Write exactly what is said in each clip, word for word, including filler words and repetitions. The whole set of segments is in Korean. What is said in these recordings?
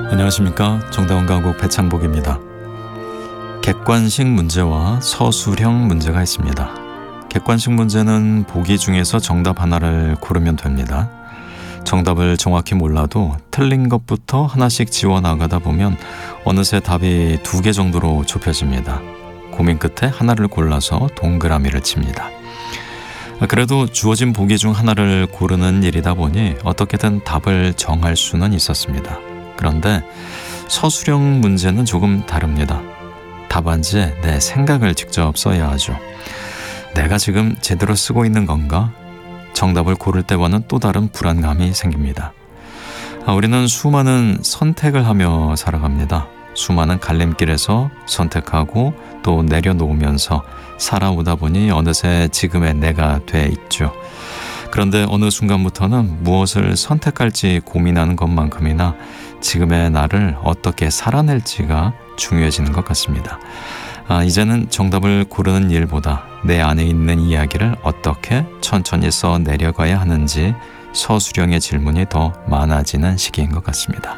안녕하십니까. 정다운 가곡 배창복입니다. 객관식 문제와 서술형 문제가 있습니다. 객관식 문제는 보기 중에서 정답 하나를 고르면 됩니다. 정답을 정확히 몰라도 틀린 것부터 하나씩 지워나가다 보면 어느새 답이 두 개 정도로 좁혀집니다. 고민 끝에 하나를 골라서 동그라미를 칩니다. 그래도 주어진 보기 중 하나를 고르는 일이다 보니 어떻게든 답을 정할 수는 있었습니다. 그런데 서술형 문제는 조금 다릅니다. 답안지에 내 생각을 직접 써야 하죠. 내가 지금 제대로 쓰고 있는 건가? 정답을 고를 때와는 또 다른 불안감이 생깁니다. 아, 우리는 수많은 선택을 하며 살아갑니다. 수많은 갈림길에서 선택하고 또 내려놓으면서 살아오다 보니 어느새 지금의 내가 돼 있죠. 그런데 어느 순간부터는 무엇을 선택할지 고민하는 것만큼이나 지금의 나를 어떻게 살아낼지가 중요해지는 것 같습니다. 아, 이제는 정답을 고르는 일보다 내 안에 있는 이야기를 어떻게 천천히 써 내려가야 하는지 서술형의 질문이 더 많아지는 시기인 것 같습니다.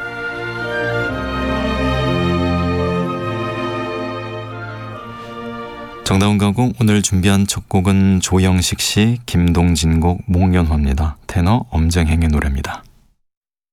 정다운 가곡, 오늘 준비한 첫 곡은 조영식 씨, 김동진 곡 목련화입니다. 테너 엄정행의 노래입니다.